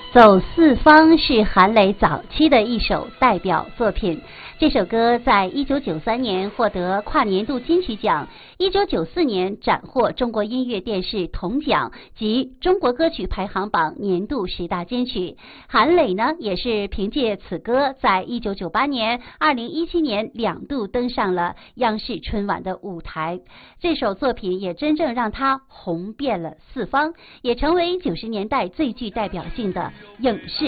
走四方是韩磊早期的一首代表作品。这首歌在1993年获得跨年度金曲奖，1994年斩获中国音乐电视铜奖及中国歌曲排行榜年度10大金曲。韩磊呢，也是凭借此歌在1998年、2017年2度登上了央视春晚的舞台。这首作品也真正让他红遍了四方，也成为90年代最具代表性的影视